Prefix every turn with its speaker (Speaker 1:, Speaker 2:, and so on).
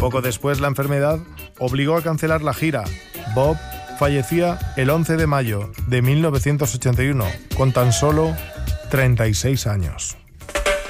Speaker 1: Poco después, la enfermedad obligó a cancelar la gira. Bob fallecía el 11 de mayo de 1981, con tan solo 36 años.